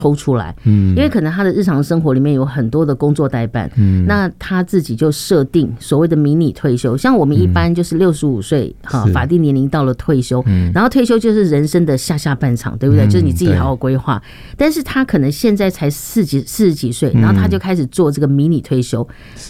抽出来，因为可能他的日常生活里面有很多的工作代办，那他自己就设定所谓的迷你退休，像我们一般就是65岁法定年龄到了退休，然后退休就是人生的下半场，对不对？就是你自己好好规划。但是他可能现在才40几岁，然后他就开始做这个迷你退休，